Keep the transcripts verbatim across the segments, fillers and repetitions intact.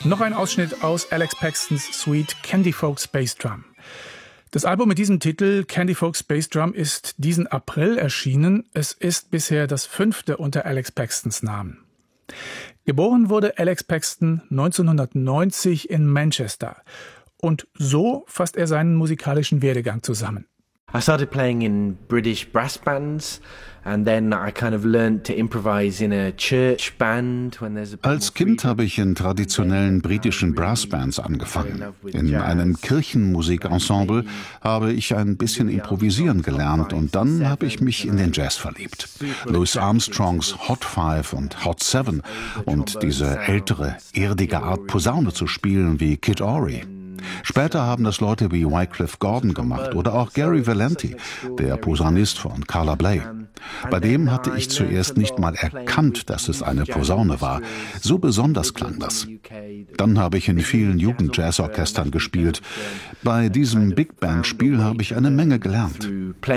Noch ein Ausschnitt aus Alex Paxtons Suite Candy Folk Space Drum. Das Album mit diesem Titel Candy Folk Space Drum ist diesen April erschienen. Es ist bisher das fünfte unter Alex Paxtons Namen. Geboren wurde Alex Paxton neunzehnhundertneunzig in Manchester. Und so fasst er seinen musikalischen Werdegang zusammen. I started playing in British brass bands and then I kind of learned to improvise in a church band when there's a Als Kind habe ich in traditionellen britischen Brassbands angefangen. In einem Kirchenmusikensemble habe ich ein bisschen improvisieren gelernt und dann habe ich mich in den Jazz verliebt. Louis Armstrongs Hot Five und Hot Seven und diese ältere, erdige Art Posaune zu spielen wie Kid Ory. Später haben das Leute wie Wycliffe Gordon gemacht oder auch Gary Valenti, der Posaunist von Carla Bley. Bei dem hatte ich zuerst nicht mal erkannt, dass es eine Posaune war. So besonders klang das. Dann habe ich in vielen Jugendjazzorchestern gespielt. Bei diesem Big Band Spiel habe ich eine Menge gelernt.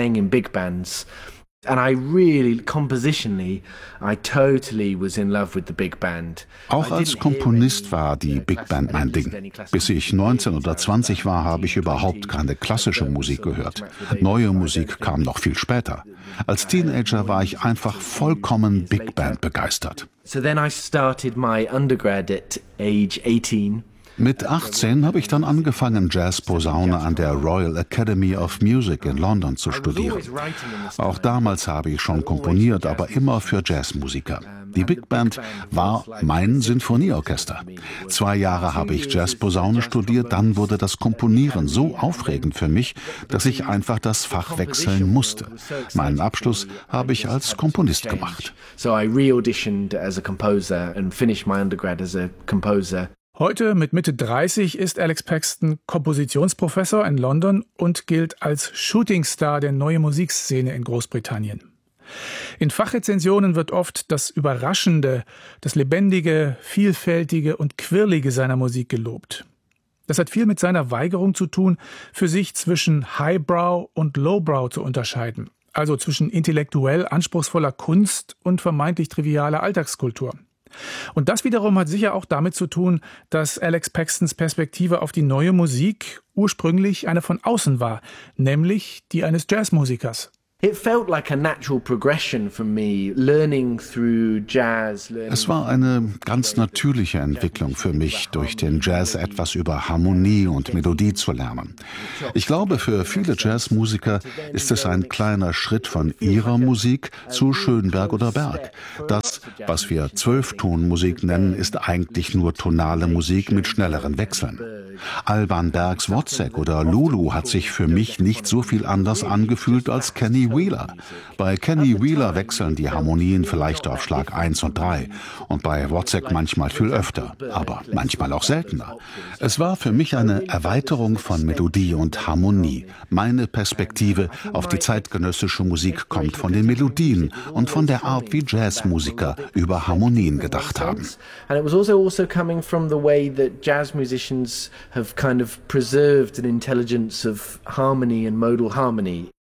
And I really, compositionally, I totally was in love with the big band. Auch als Komponist war die Big Band mein Ding. Bis ich neunzehn oder zwanzig war, habe ich überhaupt keine klassische Musik gehört. Neue Musik kam noch viel später. Als Teenager war ich einfach vollkommen Big Band begeistert. So then I started my undergrad at age eighteen. Mit achtzehn habe ich dann angefangen, Jazzposaune an der Royal Academy of Music in London zu studieren. Auch damals habe ich schon komponiert, aber immer für Jazzmusiker. Die Big Band war mein Sinfonieorchester. Zwei Jahre habe ich Jazzposaune studiert, dann wurde das Komponieren so aufregend für mich, dass ich einfach das Fach wechseln musste. Meinen Abschluss habe ich als Komponist gemacht. So I re-auditioned as a composer and finished my undergrad as a composer. Heute mit Mitte dreißig ist Alex Paxton Kompositionsprofessor in London und gilt als Shootingstar der neuen Musikszene in Großbritannien. In Fachrezensionen wird oft das Überraschende, das Lebendige, Vielfältige und Quirlige seiner Musik gelobt. Das hat viel mit seiner Weigerung zu tun, für sich zwischen Highbrow und Lowbrow zu unterscheiden, also zwischen intellektuell anspruchsvoller Kunst und vermeintlich trivialer Alltagskultur. Und das wiederum hat sicher auch damit zu tun, dass Alex Paxtons Perspektive auf die neue Musik ursprünglich eine von außen war, nämlich die eines Jazzmusikers. It felt like a natural progression for me, learning through jazz. Es war eine ganz natürliche Entwicklung für mich, durch den Jazz etwas über Harmonie und Melodie zu lernen. Ich glaube, für viele Jazzmusiker ist es ein kleiner Schritt von ihrer Musik zu Schönberg oder Berg. Das, was wir Zwölftonmusik nennen, ist eigentlich nur tonale Musik mit schnelleren Wechseln. Alban Bergs Wozzeck oder Lulu hat sich für mich nicht so viel anders angefühlt als Kenny Wheeler. Bei Kenny Wheeler wechseln die Harmonien vielleicht auf Schlag eins und drei und bei Wozzeck manchmal viel öfter, aber manchmal auch seltener. Es war für mich eine Erweiterung von Melodie und Harmonie. Meine Perspektive auf die zeitgenössische Musik kommt von den Melodien und von der Art, wie Jazzmusiker über Harmonien gedacht haben. And it was also also coming from the way that jazz musicians have kind of preserved an intelligence of harmony and modal harmony.